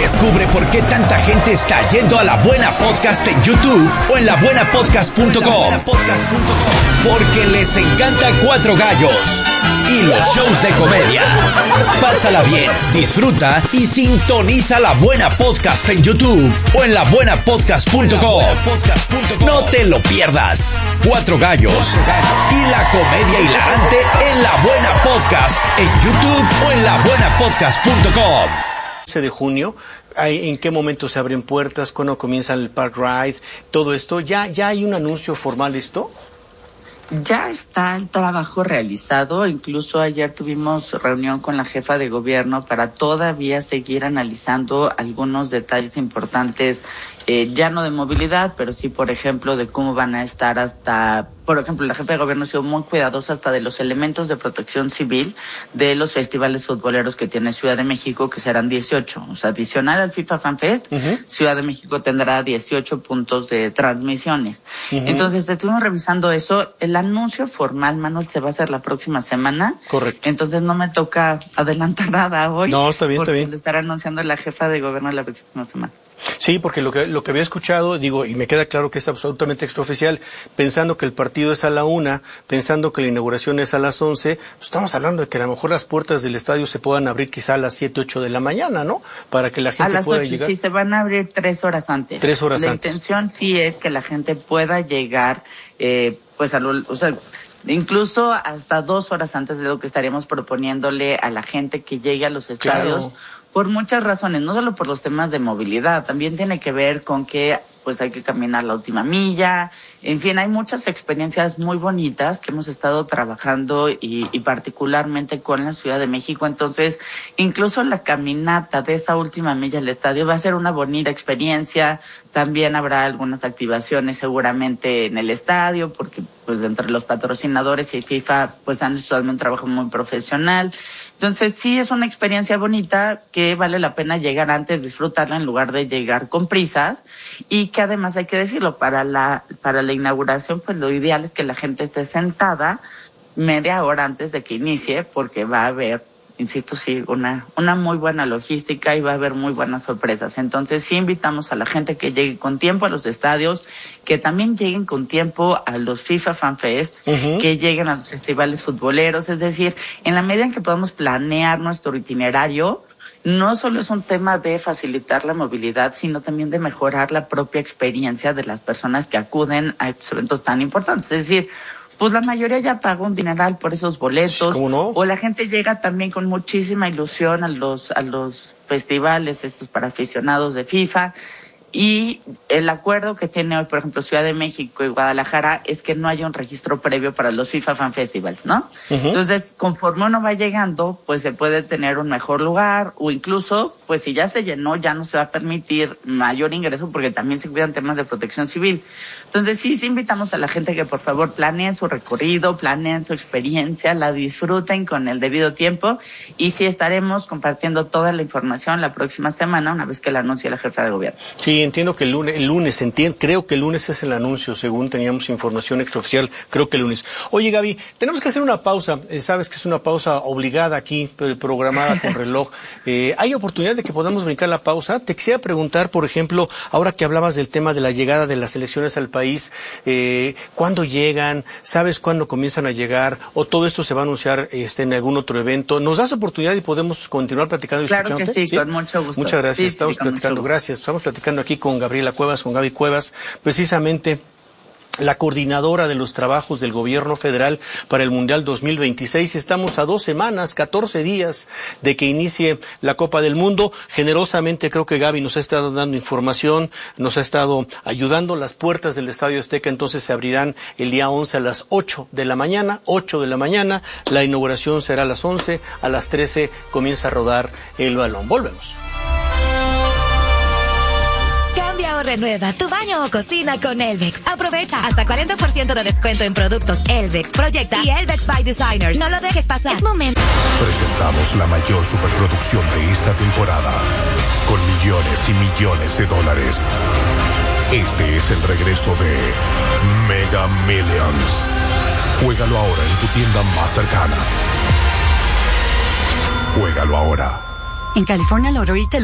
Descubre por qué tanta gente está yendo a La Buena Podcast en YouTube o en labuenapodcast.com. Porque les encanta Cuatro Gallos y los shows de comedia. Pásala bien, disfruta y sintoniza La Buena Podcast en YouTube o en labuenapodcast.com. No te lo pierdas. Cuatro Gallos y la comedia hilarante en La Buena Podcast en YouTube o en labuenapodcast.com. De junio, ¿en qué momento se abren puertas? ¿Cuándo comienza el Park Ride? Todo esto, ¿ya hay un anuncio formal de esto? Ya está el trabajo realizado, incluso ayer tuvimos reunión con la jefa de gobierno para todavía seguir analizando algunos detalles importantes, ya no de movilidad, pero sí, por ejemplo, de cómo van a estar hasta, por ejemplo, la jefa de gobierno ha sido muy cuidadosa hasta de los elementos de protección civil de los festivales futboleros que tiene Ciudad de México, que serán 18, o sea, adicional al FIFA Fan Fest, Ciudad de México tendrá 18 puntos de transmisiones. Entonces, estuvimos revisando eso. El anuncio formal, Manuel, se va a hacer la próxima semana. Correcto. Entonces no me toca adelantar nada hoy. No, está bien, está bien. Lo estará anunciando la jefa de gobierno la próxima semana. Sí, porque lo que había escuchado, digo, y me queda claro que es absolutamente extraoficial, pensando que el partido es a la 1, pensando que la inauguración es a las 11, pues estamos hablando de que a lo mejor las puertas del estadio se puedan abrir quizá a las 7, 8 de la mañana, ¿no? Para que la gente pueda llegar. A las 8, sí, se van a abrir 3 horas antes. 3 horas antes. La intención sí es que la gente pueda llegar, incluso hasta 2 horas antes de lo que estaríamos proponiéndole a la gente que llegue a los estadios. Claro. Por muchas razones, no solo por los temas de movilidad, también tiene que ver con que pues hay que caminar la última milla. En fin, hay muchas experiencias muy bonitas que hemos estado trabajando y particularmente con la Ciudad de México. Entonces, incluso la caminata de esa última milla al estadio va a ser una bonita experiencia. También habrá algunas activaciones seguramente en el estadio, porque pues entre los patrocinadores y FIFA pues han hecho un trabajo muy profesional. Entonces, sí es una experiencia bonita que vale la pena llegar antes, disfrutarla en lugar de llegar con prisas, y que además hay que decirlo, para la inauguración, pues lo ideal es que la gente esté sentada media hora antes de que inicie, porque va a haber, insisto, sí, una muy buena logística y va a haber muy buenas sorpresas. Entonces, sí invitamos a la gente que llegue con tiempo a los estadios, que también lleguen con tiempo a los FIFA Fan Fest, que lleguen a los festivales futboleros. Es decir, en la medida en que podamos planear nuestro itinerario, no solo es un tema de facilitar la movilidad, sino también de mejorar la propia experiencia de las personas que acuden a estos eventos tan importantes. Es decir, pues la mayoría ya pagó un dineral por esos boletos. ¿Cómo no? O la gente llega también con muchísima ilusión a los festivales estos para aficionados de FIFA. Y el acuerdo que tiene hoy, por ejemplo, Ciudad de México y Guadalajara es que no haya un registro previo para los FIFA Fan Festivals, ¿no? Entonces, conforme uno va llegando, pues se puede tener un mejor lugar, o incluso, pues si ya se llenó, ya no se va a permitir mayor ingreso, porque también se cuidan temas de protección civil. Entonces, sí invitamos a la gente que por favor planeen su recorrido, planeen su experiencia, la disfruten con el debido tiempo, y sí estaremos compartiendo toda la información la próxima semana, una vez que la anuncie la jefa de gobierno. Sí, entiendo que el lunes, creo que el lunes es el anuncio, según teníamos información extraoficial, creo que el lunes. Oye, Gaby, tenemos que hacer una pausa, sabes que es una pausa obligada aquí, programada con reloj. ¿Hay oportunidad de que podamos brincar la pausa? Te quisiera preguntar, por ejemplo, ahora que hablabas del tema de la llegada de las elecciones al país, ¿cuándo llegan? ¿Sabes cuándo comienzan a llegar? ¿O todo esto se va a anunciar en algún otro evento? ¿Nos das oportunidad y podemos continuar platicando y escuchándote? Claro que sí, con mucho gusto. Muchas gracias, sí, estamos platicando, gracias. Estamos platicando aquí con Gabriela Cuevas, con Gaby Cuevas, precisamente la coordinadora de los trabajos del gobierno federal para el Mundial 2026. Estamos a 2 semanas, 14 días de que inicie la Copa del Mundo. Generosamente creo que Gaby nos ha estado dando información, nos ha estado ayudando. Las puertas del Estadio Azteca entonces se abrirán el día 11 a las 8 de la mañana, La inauguración será a las 11, a las 13 comienza a rodar el balón. Volvemos. Cambia o renueva tu baño o cocina con Elvex. Aprovecha hasta 40% de descuento en productos Elvex, Proyecta y Elvex by Designers. No lo dejes pasar. Es momento. Presentamos la mayor superproducción de esta temporada, con millones y millones de dólares. Este es el regreso de Mega Millions. Juégalo ahora en tu tienda más cercana. Juégalo ahora. En California Lottery te